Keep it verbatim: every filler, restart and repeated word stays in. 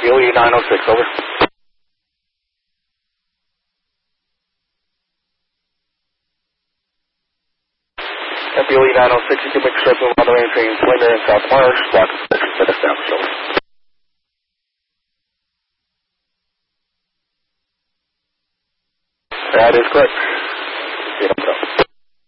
B O E nine oh six, over. B O E nine oh six, you can make a straight move on the range between Slinger and South Marsh, block six, set established, over. That is correct. See you,